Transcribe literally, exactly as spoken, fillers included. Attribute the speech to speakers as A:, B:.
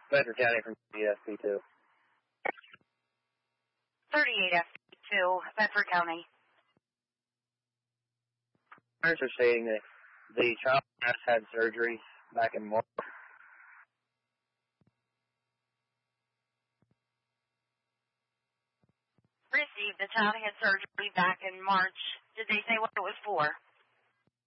A: Bedford County from S P two.
B: thirty-eight F P two, Bedford County.
A: Parents are stating that the child has had surgery back in March.
B: Received. The child had surgery back in March. Did they say what it was for?